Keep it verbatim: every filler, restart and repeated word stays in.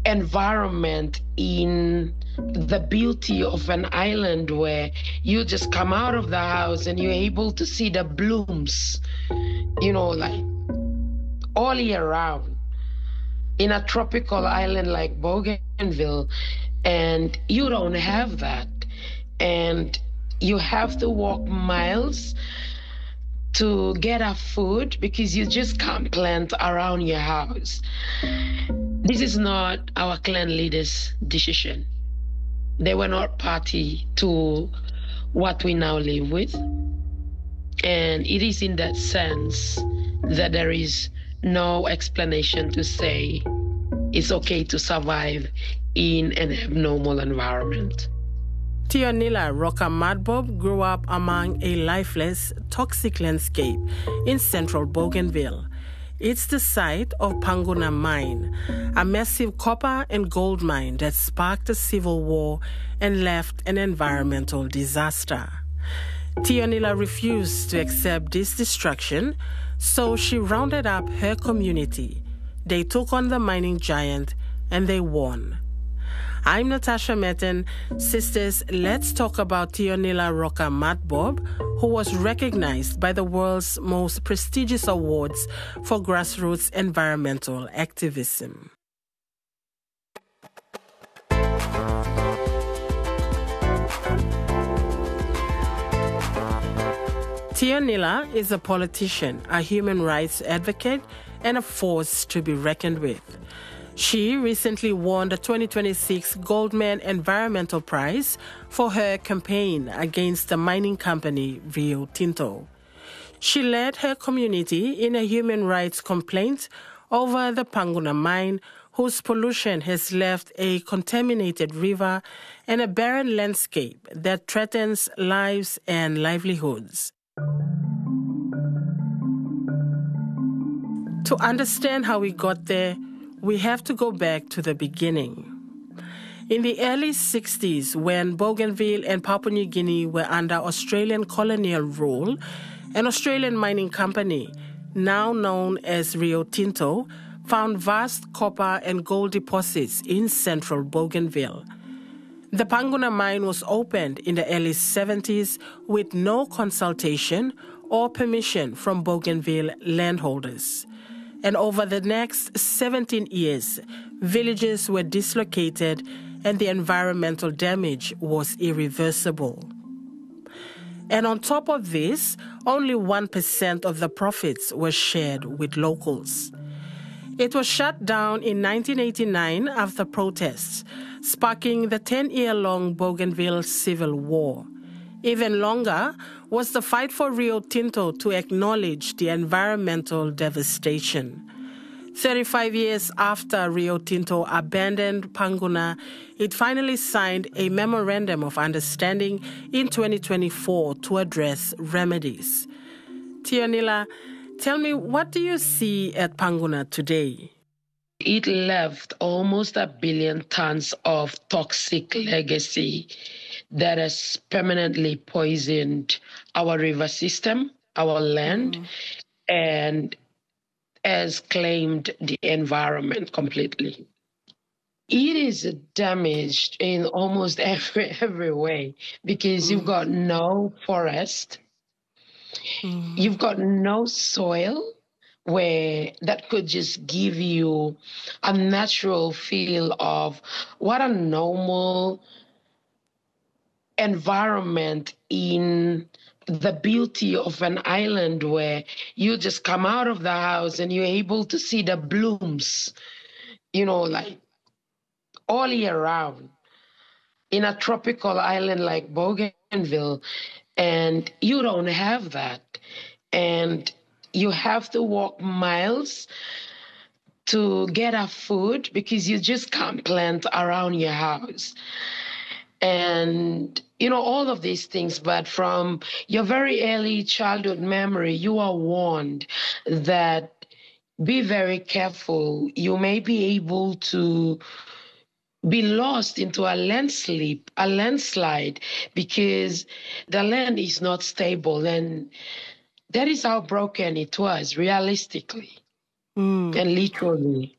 environment in the beauty of an island where you just come out of the house and you're able to see the blooms, you know, like all year round in a tropical island like Bougainville. And you don't have that. And you have to walk miles to get a food because you just can't plant around your house. This is not our clan leaders' decision. They were not party to what we now live with. And it is in that sense that there is no explanation to say it's okay to survive in an abnormal environment. Tionila Roca Madbob grew up among a lifeless, toxic landscape in central Bougainville. It's the site of Panguna Mine, a massive copper and gold mine that sparked a civil war and left an environmental disaster. Tionila refused to accept this destruction, so she rounded up her community. They took on the mining giant and they won. I'm Natasha Metten. Sisters, let's talk about Tionila Roca Madbob, who was recognized by the world's most prestigious awards for grassroots environmental activism. Tionila is a politician, a human rights advocate, and a force to be reckoned with. She recently won the twenty twenty-six Goldman Environmental Prize for her campaign against the mining company Rio Tinto. She led her community in a human rights complaint over the Panguna mine, whose pollution has left a contaminated river and a barren landscape that threatens lives and livelihoods. To understand how we got there, we have to go back to the beginning. In the early sixties, when Bougainville and Papua New Guinea were under Australian colonial rule, an Australian mining company, now known as Rio Tinto, found vast copper and gold deposits in central Bougainville. The Panguna mine was opened in the early seventies with no consultation or permission from Bougainville landholders. And over the next seventeen years, villages were dislocated and the environmental damage was irreversible. And on top of this, only one percent of the profits were shared with locals. It was shut down in nineteen eighty-nine after protests, sparking the ten-year-long Bougainville Civil War. Even longer was the fight for Rio Tinto to acknowledge the environmental devastation. thirty-five years after Rio Tinto abandoned Panguna, it finally signed a memorandum of understanding in twenty twenty-four to address remedies. Tionila, tell me, what do you see at Panguna today? It left almost a billion tons of toxic legacy that has permanently poisoned our river system, our land, mm. and has claimed the environment completely. It is damaged in almost every every way because mm. you've got no forest, mm. you've got no soil where that could just give you a natural feel of what a normal environment in the beauty of an island where you just come out of the house and you're able to see the blooms, you know, like all year round in a tropical island like Bougainville. And you don't have that. And you have to walk miles to get a food because you just can't plant around your house. And, you know, all of these things, but from your very early childhood memory, you are warned that be very careful. You may be able to be lost into a landslip, a landslide, because the land is not stable. And that is how broken it was, realistically mm. and literally.